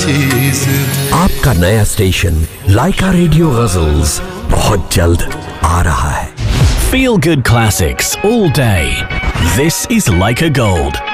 चीज। आपका नया स्टेशन लाइका रेडियो गजल्स बहुत जल्द आ रहा है। Feel good classics all day. This is Leica Gold.